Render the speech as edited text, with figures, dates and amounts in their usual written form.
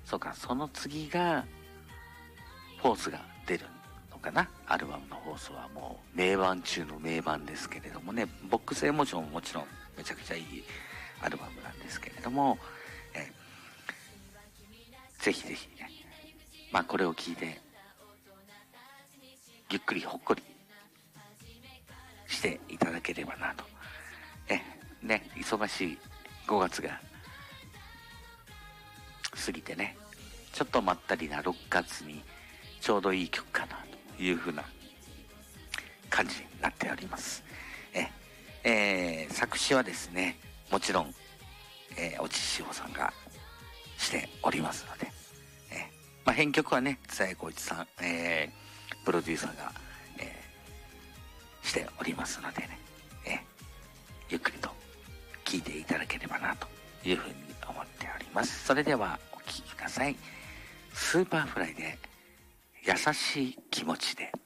そうか、その次が、フォースが出るのかな。アルバムのフォースはもう名盤中の名盤ですけれどもね、ボックスエモーションももちろんめちゃくちゃいいアルバムなんですけれども、ぜひぜひね、まあこれを聞いて、ゆっくりほっこりしていただければなと。ね、忙しい5月が過ぎてね、ちょっとまったりな6月にちょうどいい曲かなという風な感じになっております。作詞はですね、もちろん、おちしほさんがしておりますので、まあ、編曲はね、津谷浩一さん、プロデューサーが、しておりますのでね、ゆっくりと聴いていただければなというふうに思っております。それではお聴きください。スーパーフライで優しい気持ちで。